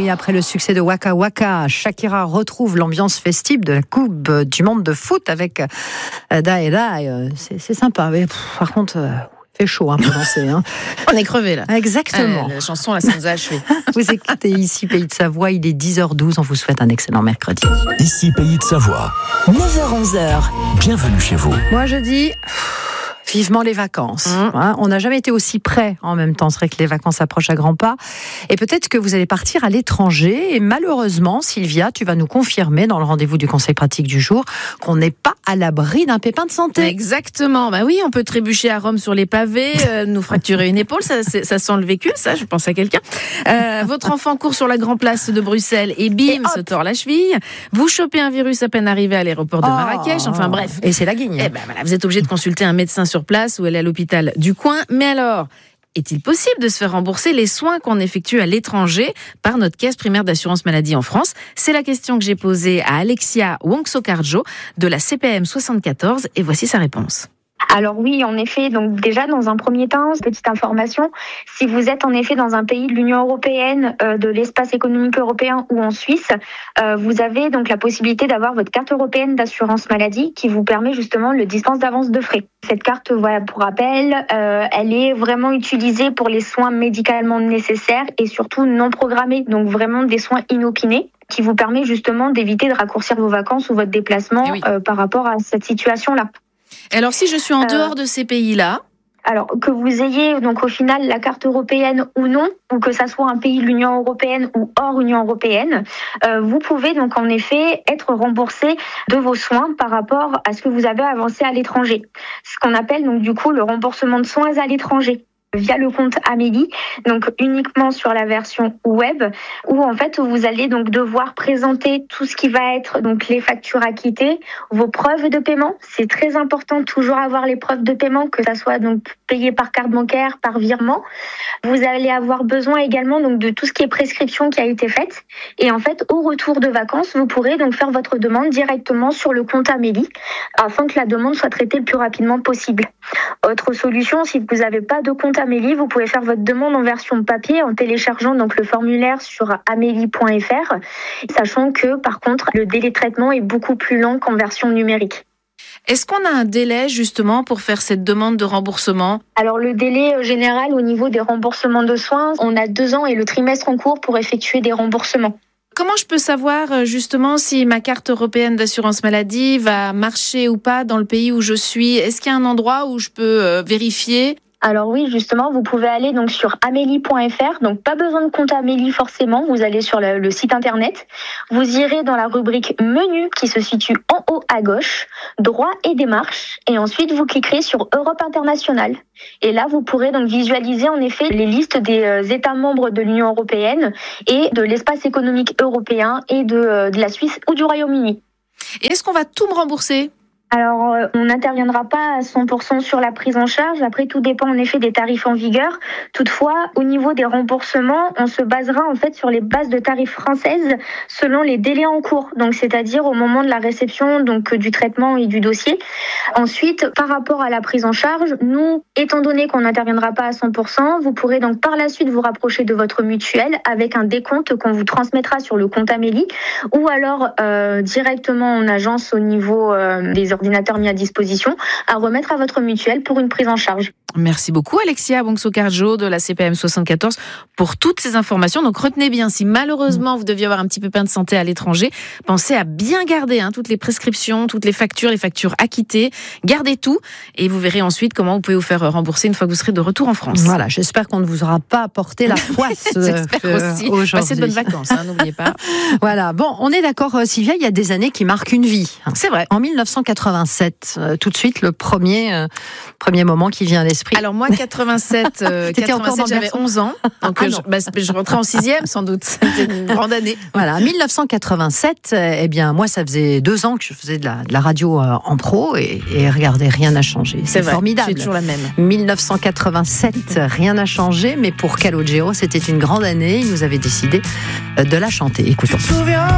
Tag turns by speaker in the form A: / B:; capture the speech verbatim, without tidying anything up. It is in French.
A: Et après le succès de Waka Waka, Shakira retrouve l'ambiance festive de la Coupe du Monde de foot avec euh, Die Die. C'est, c'est sympa. Mais, pff, par contre, euh, il fait chaud hein, pour danser. Hein.
B: On est crevé là.
A: Exactement.
B: Euh, la chanson, là, ça nous a achevés.
A: Vous écoutez ici Pays de Savoie, il est dix heures douze. On vous souhaite un excellent mercredi.
C: Ici Pays de Savoie.
D: neuf heures onze.
C: Bienvenue chez vous.
A: Moi, je dis... Vivement les vacances. Mmh. Hein, on n'a jamais été aussi près en même temps. C'est vrai que les vacances approchent à grands pas. Et peut-être que vous allez partir à l'étranger. Et malheureusement, Sylvia, tu vas nous confirmer dans le rendez-vous du conseil pratique du jour qu'on n'est pas à l'abri d'un pépin de santé.
B: Exactement. Bah oui, on peut trébucher à Rome sur les pavés, euh, nous fracturer une épaule. Ça, ça sent le vécu, ça, je pense à quelqu'un. Euh, votre enfant court sur la grande place de Bruxelles et bim, et se tord la cheville. Vous chopez un virus à peine arrivé à l'aéroport de oh. Marrakech. Enfin bref.
A: Et c'est la guigne.
B: Eh ben, voilà, vous êtes obligé de consulter un médecin sur place ou aller à l'hôpital du coin. Mais alors, est-il possible de se faire rembourser les soins qu'on effectue à l'étranger par notre caisse primaire d'assurance maladie en France ? C'est la question que j'ai posée à Alexia Wongso-Karjo de la C P M soixante-quatorze et voici sa réponse.
E: Alors oui, en effet, donc déjà dans un premier temps, petite information, si vous êtes en effet dans un pays de l'Union européenne, euh, de l'espace économique européen ou en Suisse, euh, vous avez donc la possibilité d'avoir votre carte européenne d'assurance maladie qui vous permet justement le dispense d'avance de frais. Cette carte, voilà, pour rappel, euh, elle est vraiment utilisée pour les soins médicalement nécessaires et surtout non programmés, donc vraiment des soins inopinés, qui vous permet justement d'éviter de raccourcir vos vacances ou votre déplacement oui. euh, par rapport à cette situation-là.
B: Alors, si je suis en dehors euh, de ces pays-là,
E: alors que vous ayez donc au final la carte européenne ou non, ou que ça soit un pays de l'Union européenne ou hors Union européenne, euh, vous pouvez donc en effet être remboursé de vos soins par rapport à ce que vous avez avancé à l'étranger. Ce qu'on appelle donc du coup le remboursement de soins à l'étranger via le compte Amélie, donc uniquement sur la version web, où en fait vous allez donc devoir présenter tout ce qui va être donc les factures acquittées, vos preuves de paiement. C'est très important de toujours avoir les preuves de paiement, que ça soit donc payé par carte bancaire, par virement. Vous allez avoir besoin également donc de tout ce qui est prescription qui a été faite. Et en fait, au retour de vacances, vous pourrez donc faire votre demande directement sur le compte Amélie, afin que la demande soit traitée le plus rapidement possible. Autre solution, si vous n'avez pas de compte Amélie, vous pouvez faire votre demande en version papier en téléchargeant donc le formulaire sur amélie point f r, sachant que par contre le délai de traitement est beaucoup plus lent qu'en version numérique.
B: Est-ce qu'on a un délai justement pour faire cette demande de remboursement ?
E: Alors le délai général au niveau des remboursements de soins, on a deux ans et le trimestre en cours pour effectuer des remboursements.
B: Comment je peux savoir justement si ma carte européenne d'assurance maladie va marcher ou pas dans le pays où je suis ? Est-ce qu'il y a un endroit où je peux vérifier ?
E: Alors oui, justement, vous pouvez aller donc sur amélie point f r, donc pas besoin de compte Amélie forcément, vous allez sur le, le site internet, vous irez dans la rubrique menu qui se situe en haut à gauche, droit et démarches, et ensuite vous cliquerez sur Europe internationale. Et là, vous pourrez donc visualiser en effet les listes des euh, États membres de l'Union européenne et de l'espace économique européen et de, euh, de la Suisse ou du Royaume-Uni.
B: Et est-ce qu'on va tout me rembourser ?
E: Alors, euh, on n'interviendra pas à cent pour cent sur la prise en charge. Après, tout dépend en effet des tarifs en vigueur. Toutefois, au niveau des remboursements, on se basera en fait sur les bases de tarifs françaises selon les délais en cours. Donc, c'est-à-dire au moment de la réception donc du traitement et du dossier. Ensuite, par rapport à la prise en charge, nous, étant donné qu'on n'interviendra pas à cent pour cent, vous pourrez donc par la suite vous rapprocher de votre mutuelle avec un décompte qu'on vous transmettra sur le compte Amélie ou alors euh, directement en agence au niveau euh, des ordinateur mis à disposition à remettre à votre mutuelle pour une prise en charge.
B: Merci beaucoup Alexia Wongso-Karjo de la C P M soixante-quatorze pour toutes ces informations. Donc retenez bien, si malheureusement vous deviez avoir un petit pépin de santé à l'étranger, pensez à bien garder hein, toutes les prescriptions, toutes les factures, les factures acquittées, gardez tout et vous verrez ensuite comment vous pouvez vous faire rembourser une fois que vous serez de retour en France.
A: Voilà, j'espère qu'on ne vous aura pas apporté la poisse.
B: J'espère euh, aussi. Aujourd'hui. Passez de bonnes vacances, hein, n'oubliez pas.
A: Voilà, bon, on est d'accord Sylvia, il y a des années qui marquent une vie.
B: C'est vrai.
A: En dix-neuf cent quatre-vingt-sept, euh, tout de suite le premier, euh, premier moment qui vient à l'esprit.
B: Alors moi, quatre-vingt-sept, euh, quatre-vingt-sept j'avais onze ans, donc ah, je, bah, je rentrais en sixième sans doute. C'était une grande année.
A: Voilà, dix-neuf cent quatre-vingt-sept, eh bien moi ça faisait deux ans que je faisais de la, de la radio euh, en pro et, et regardez, rien n'a changé. C'est, C'est vrai, formidable.
B: C'est toujours la même.
A: dix-neuf cent quatre-vingt-sept, rien n'a changé, mais pour Calogero, c'était une grande année. Il nous avait décidé de la chanter. Écoutons.